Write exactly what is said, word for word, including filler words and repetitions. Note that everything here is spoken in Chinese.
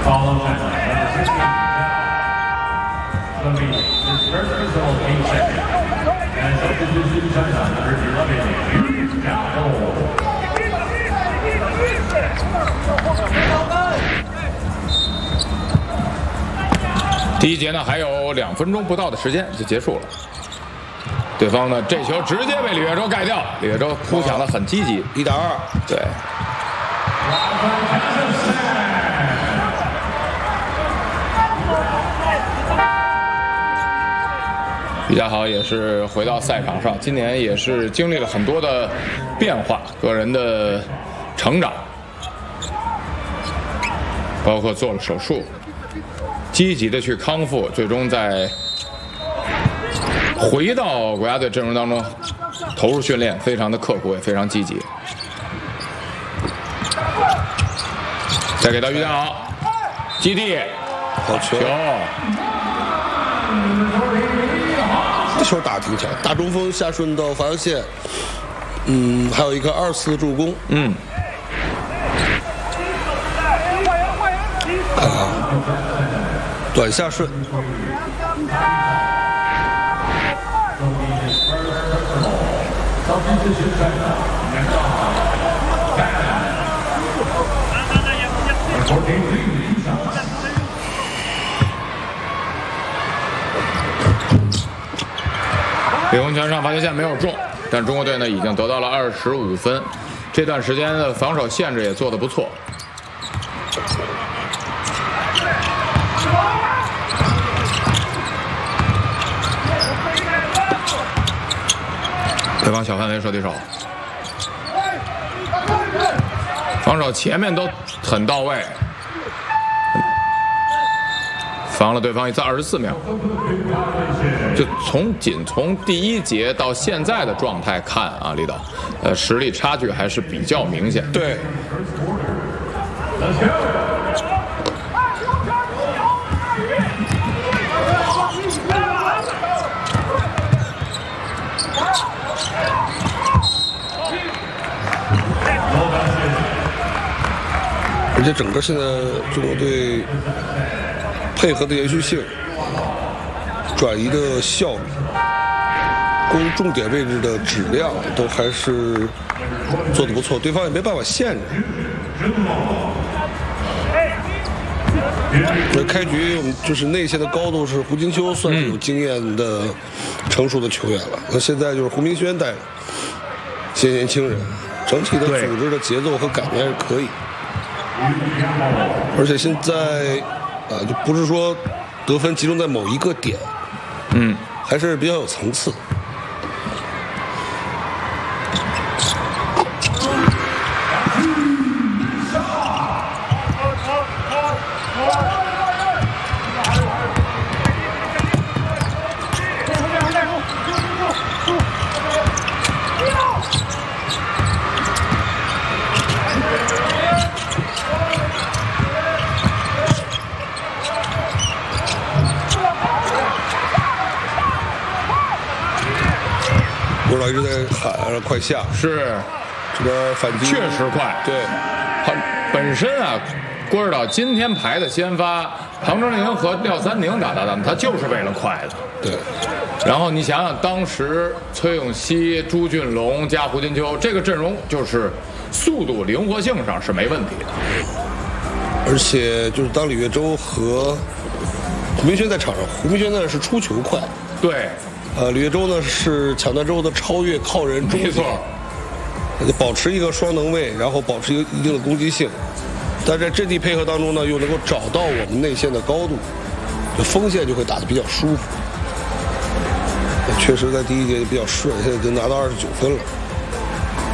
Follow time, number sixteen. Let me disperse the result eight seconds. And substitution time, number eleven. Now. 第一节呢还有两分钟不到的时间就结束了，对方呢这球直接被李月洲盖掉，李月洲扑抢的很积极， 一打二， 对。于家豪也是回到赛场上，今年也是经历了很多的变化，个人的成长，包括做了手术。 积极的去康复，最终在回到国家队阵容当中投入训练，非常的刻苦，也非常积极。再给到于家豪，基地， 好球！这球打得挺强，大中锋下顺到罚球线，嗯，还有一个二次助攻， 嗯。 短下顺， 李洪权上罚球线没有中，但中国队呢已经得到了二十五分，这段时间的防守限制也做得不错。 对方小范围射敌手，防守前面都很到位，防了对方一次二十四秒。就从仅从第一节到现在的状态看啊，李导，呃，实力差距还是比较明显。 对。 而且整个现在中国队配合的延续性、转移的效率、攻重点位置的质量都还是做得不错，对方也没办法限制。那开局我们就是内线的高度是胡金秋算是有经验的、成熟的球员了，那现在就是胡明轩带着这些年轻人，整体的组织的节奏和感觉还是可以。 而且现在啊，就不是说得分集中在某一个点， 嗯， 还是比较有层次。郭指导一直在喊让快下， 是这边反击确实快。 对， 他本身啊，郭指导今天排的先发，唐哲宁和廖三宁打搭档，他就是为了快的。 对。 然后你想想，当时崔永熙、朱俊龙加胡金秋这个阵容，就是速度、灵活性上是没问题的。 而且就是当李月洲和胡明轩在场上，胡明轩呢是出球快， 对。 呃，李月洲呢是抢断之后的超越靠人终结，保持一个双能位，然后保持一个一定的攻击性，但在阵地配合当中呢，又能够找到我们内线的高度，锋线就会打得比较舒服。确实，在第一节比较顺，现在已经拿到二十九分了。